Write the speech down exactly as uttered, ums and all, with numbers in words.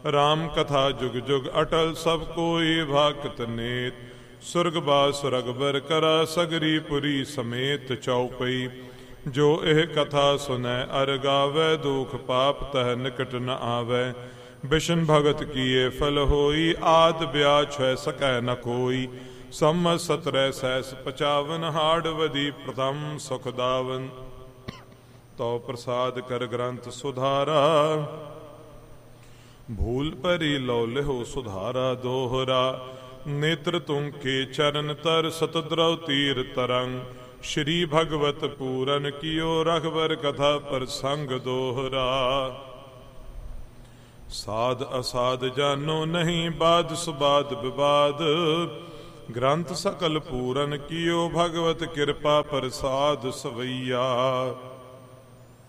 राम कथा जुग जुग अटल सब कोई भाकत नेत। सुरगबास रगबर करा सगरी पुरी समेत। चौपई जो एह कथा सुनै अर गावै, दुख पाप तह निकट न आवै। बिशन भगत किए फल होई, आद ब्याह छह सकै न कोई। सम्मत सत्रह सैस पचावन, हाड़ वदी प्रथम सुख दावन। तो प्रसाद कर ग्रंथ सुधारा, भूल परी लो लिहो सुधारा दोहरा। नेत्र तुम के चरण तर, सतद्रव तीर तरंग। श्री भगवत पूरन कियो, रघबर कथा प्रसंग दोहरा। साध असाध जानो नहीं, बाद सुबाद विवाद। ग्रंथ सकल पूरन कियो, भगवत कृपा प्रसाद सवैया।